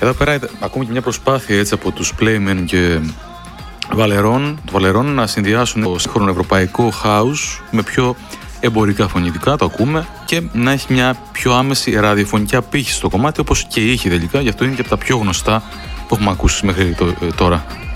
Εδώ πέρα ακόμη και μια προσπάθεια έτσι από τους Playmen και Βαλερών να συνδυάσουν το σύγχρονο ευρωπαϊκό house με πιο εμπορικά φωνητικά, το ακούμε, και να έχει μια πιο άμεση ραδιοφωνική απήχηση στο κομμάτι, όπως και είχε τελικά, γι' αυτό είναι και από τα πιο γνωστά που έχουμε ακούσει μέχρι τώρα.